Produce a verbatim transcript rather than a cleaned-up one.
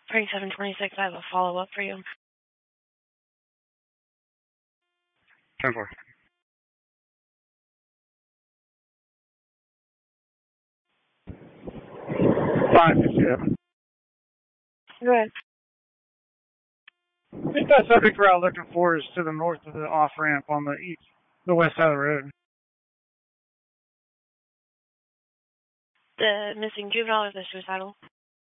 twenty-seven twenty-six, I have a follow-up for you. ten four. five fifty-seven. Go ahead. I think that subject route looking for is to the north of the off-ramp on the east, the west side of the road. The missing juvenile or the suicidal?